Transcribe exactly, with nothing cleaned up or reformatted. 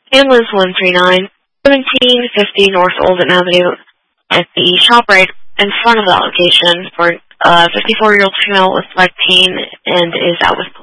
Ambulance one three nine, seventeen fifty North Oldham Avenue, at the shop right in front of the location for a fifty-four-year-old female with leg pain and is out with